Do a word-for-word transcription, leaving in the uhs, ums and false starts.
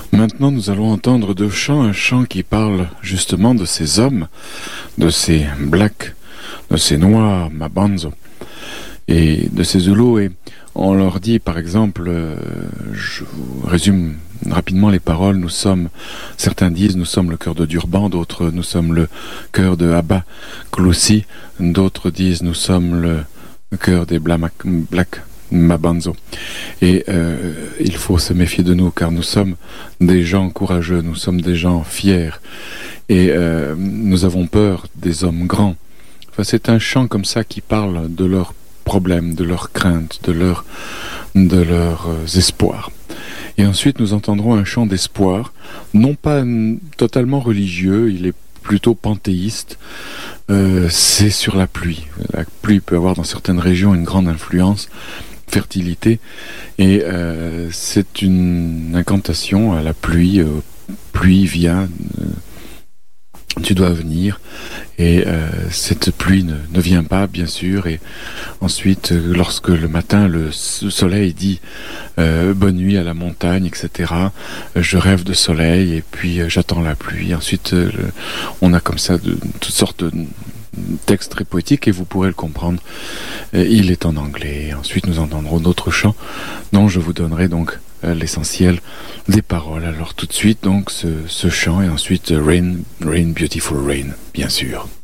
Maintenant, nous allons entendre deux chants, un chant qui parle justement de ces hommes, de ces blacks, de ces noirs, Mabanzo, et de ces Zoulous. Et on leur dit, par exemple, euh, je vous résume rapidement les paroles, nous sommes, certains disent, nous sommes le cœur de Durban, d'autres, nous sommes le cœur de Abba Kloussi, d'autres disent, nous sommes le cœur des Black Mabanzo. Et euh, il faut se méfier de nous, car nous sommes des gens courageux, nous sommes des gens fiers, et euh, nous avons peur des hommes grands. Enfin, c'est un chant comme ça qui parle de leurs problèmes, de leurs craintes, de, leur, de leurs euh, espoirs. Et ensuite, nous entendrons un chant d'espoir, non pas totalement religieux, il est plutôt panthéiste. Euh, c'est sur la pluie. La pluie peut avoir dans certaines régions une grande influence, fertilité, et euh, c'est une incantation à la pluie. Euh, pluie, viens, euh, tu dois venir, et euh, cette pluie ne, ne vient pas, bien sûr, et ensuite, euh, lorsque le matin le soleil dit euh, bonne nuit à la montagne, et cetera, euh, je rêve de soleil, et puis euh, j'attends la pluie. Ensuite, euh, le, on a comme ça de, toutes sortes de texte très poétique, et vous pourrez le comprendre. Il est en anglais. Ensuite, nous entendrons d'autres chants dont je vous donnerai donc l'essentiel des paroles. Alors tout de suite, donc, ce, ce chant, et ensuite Rain, Rain, Beautiful Rain, bien sûr.